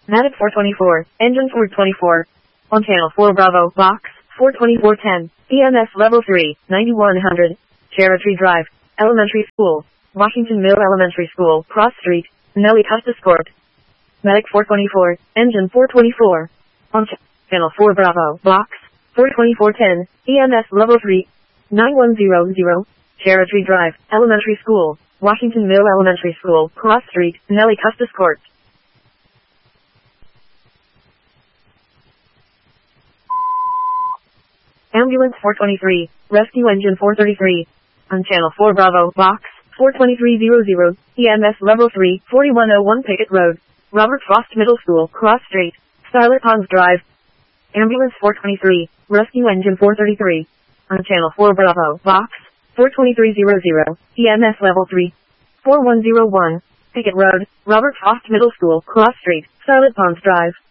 Medic 424, Engine 424. On Channel 4 Bravo, Box 42410, EMS Level 3, 9100, Cherry Drive, Elementary School, Washington Mill Elementary School, Cross Street, Nellie Custis Court. Medic 424, Engine 424. On Channel 4 Bravo, Box 42410, EMS Level 3, 9100, Cherry Drive, Elementary School, Washington Mill Elementary School, Cross Street, Nellie Custis Court. Ambulance 423, Rescue Engine 433. On Channel 4 Bravo, Box 42300, EMS Level 3, 4101 Pickett Road, Robert Frost Middle School, Cross Street, Starlet Ponds Drive. Ambulance 423, Rescue Engine 433. On Channel 4 Bravo, Box 42300, EMS Level 3, 4101, Pickett Road, Robert Frost Middle School, Cross Street, Starlet Ponds Drive.